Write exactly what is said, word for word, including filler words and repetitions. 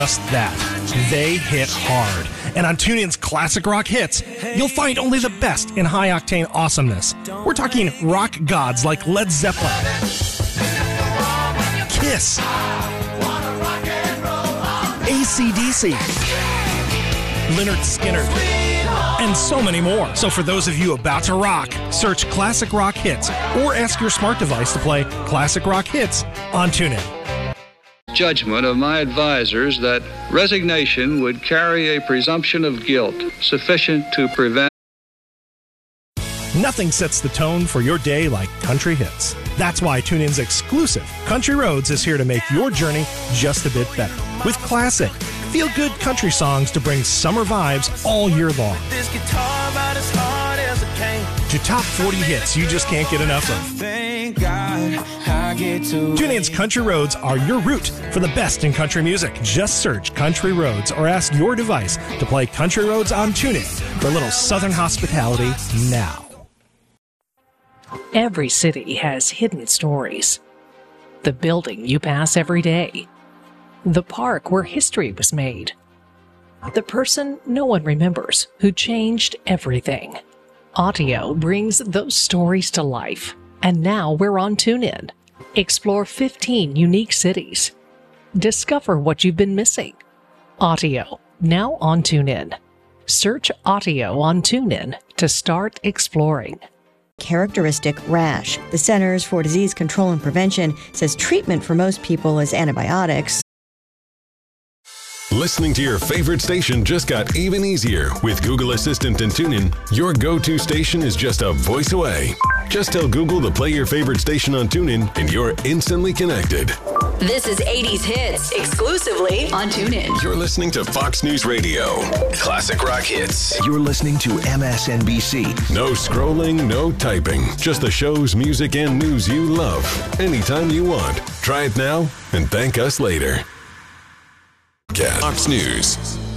Just that. They hit hard. And on TuneIn's Classic Rock Hits, you'll find only the best in high-octane awesomeness. We're talking rock gods like Led Zeppelin, Kiss, A C D C, Lynyrd Skynyrd, and so many more. So for those of you about to rock, search Classic Rock Hits or ask your smart device to play Classic Rock Hits on TuneIn. Judgment of my advisors that resignation would carry a presumption of guilt sufficient to prevent. Nothing sets the tone for your day like country hits. That's why TuneIn's exclusive Country Roads is here to make your journey just a bit better. With classic, feel-good country songs to bring summer vibes all year long. This guitar about as hard as it came. To top forty hits you just can't get enough of. Thank God I get to. TuneIn's Country Roads are your route for the best in country music. Just search Country Roads or ask your device to play Country Roads on TuneIn for a little Southern hospitality now. Every city has hidden stories. The building you pass every day. The park where history was made. The person no one remembers who changed everything. Audio brings those stories to life. And now we're on TuneIn. Explore fifteen unique cities. Discover what you've been missing. Audio, now on TuneIn. Search Audio on TuneIn to start exploring. Characteristic rash. The Centers for Disease Control and Prevention says treatment for most people is antibiotics. Listening to your favorite station just got even easier. With Google Assistant and TuneIn, your go-to station is just a voice away. Just tell Google to play your favorite station on TuneIn and you're instantly connected. This is eighties Hits, exclusively on TuneIn. You're listening to Fox News Radio. Classic Rock Hits. You're listening to M S N B C. No scrolling, no typing. Just the shows, music, and news you love. Anytime you want. Try it now and thank us later. Fox News.